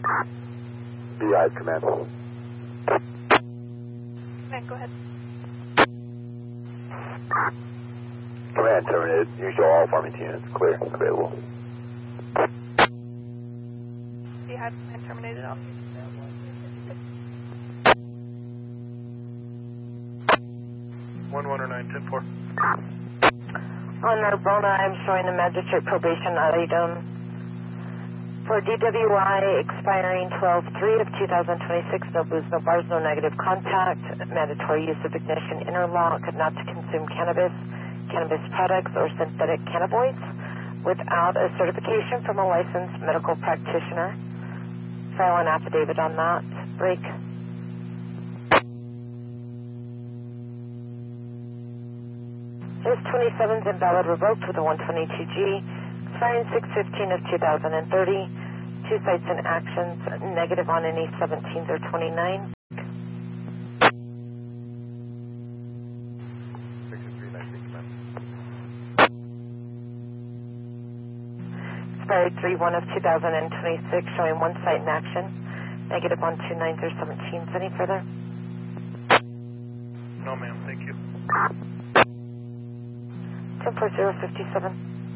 BI command. Command, go ahead. Command terminated. Usual all Farmington units clear. Available. Beehive command terminated off. One or 910-4. On Narbona, I'm showing the magistrate probation item for DWI expiring 12/3 of 2026. No booze, no bars, no negative contact. Mandatory use of ignition interlock, not to consume cannabis, cannabis products, or synthetic cannabinoids without a certification from a licensed medical practitioner. File an affidavit on that. Break. This 27 is invalid, revoked with a 122G, expiring 6/15 of 2030. 2 sites and actions, negative on any 17th or 29th. 6319 command. Expired 3/1 of 2026, showing 1 site in action, negative on 2 9th or 17th. Any further? No, ma'am. Thank you. 104057.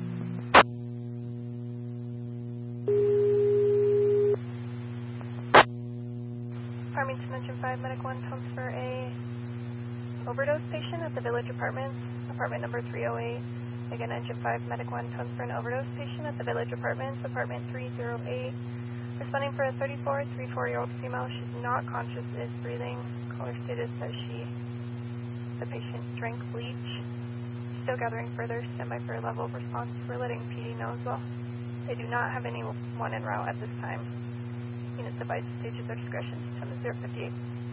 Farmington Engine 5, Medic 1, transfer a overdose patient at the Village Apartments, apartment number 308. Again, Engine 5, Medic 1, transfer an overdose patient at the Village Apartments, apartment 308. Responding for a 34-year-old female. She's not conscious, is breathing. Caller status that the patient drank bleach. Still gathering further. Stand by for a level of response. We're letting PD know as well. They do not have anyone en route at this time. Units advised to stage at their discretion. 10-058.